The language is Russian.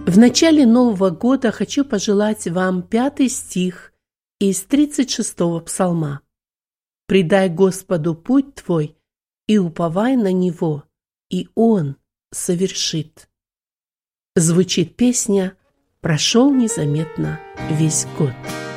В начале Нового года хочу пожелать вам 5 стих из 36-го псалма. «Предай Господу путь твой и уповай на Него, и Он совершит». Звучит песня «Прошел незаметно весь год».